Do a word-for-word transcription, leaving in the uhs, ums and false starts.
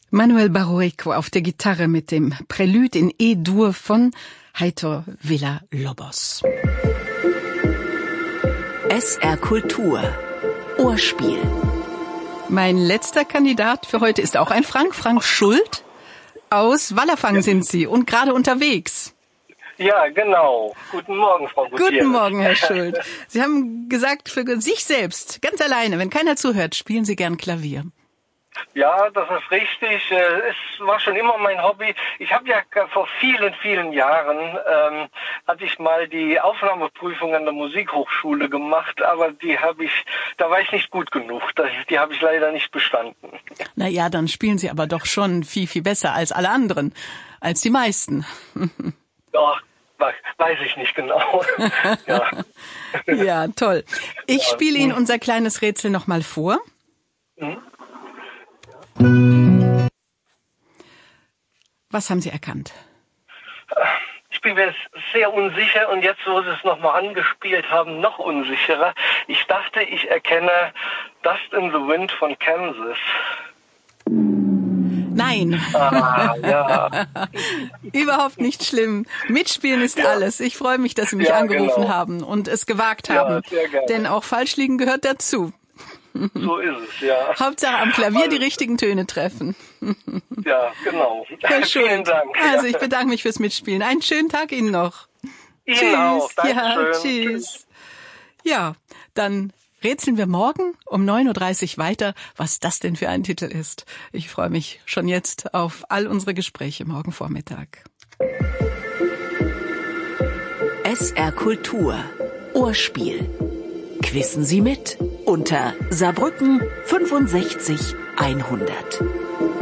Manuel Barroeco auf der Gitarre mit dem Prälude in E-Dur von Heitor Villa-Lobos. S R Kultur Ohrspiel. Mein letzter Kandidat für heute ist auch ein Frank, Frank Schuld. Aus Wallerfang sind Sie und gerade unterwegs. Ja, genau. Guten Morgen, Frau Gutierrez. Guten Morgen, Herr Schuld. Sie haben gesagt, für sich selbst, ganz alleine, wenn keiner zuhört, spielen Sie gern Klavier. Ja, das ist richtig. Es war schon immer mein Hobby. Ich habe ja vor vielen, vielen Jahren, ähm, hatte ich mal die Aufnahmeprüfung an der Musikhochschule gemacht, aber die habe ich, da war ich nicht gut genug. Die habe ich leider nicht bestanden. Na ja, dann spielen Sie aber doch schon viel, viel besser als alle anderen, als die meisten. Ja, weiß ich nicht genau. Ja. Ja, toll. Ich spiele Ihnen unser kleines Rätsel nochmal vor. Mhm. Was haben Sie erkannt? Ich bin mir sehr unsicher und jetzt, wo Sie es nochmal angespielt haben, noch unsicherer. Ich dachte, ich erkenne Dust in the Wind von Kansas. Nein. Ah, ja. Überhaupt nicht schlimm. Mitspielen ist ja alles. Ich freue mich, dass Sie mich ja, angerufen genau. haben und es gewagt haben. Ja, sehr gerne. Denn auch falsch liegen gehört dazu. So ist es, ja. Hauptsache am Klavier die richtigen Töne treffen. Ja, genau. Herr Schuld. Vielen Dank. Also ich bedanke mich fürs Mitspielen. Einen schönen Tag Ihnen noch. Ihnen tschüss. auch. Dankeschön. Ja, tschüss. tschüss. Ja, dann rätseln wir morgen um neun Uhr dreißig weiter, was das denn für ein Titel ist. Ich freue mich schon jetzt auf all unsere Gespräche morgen Vormittag. S R Kultur Ohrspiel. Quissen Sie mit unter Saarbrücken fünfundsechzig hundert.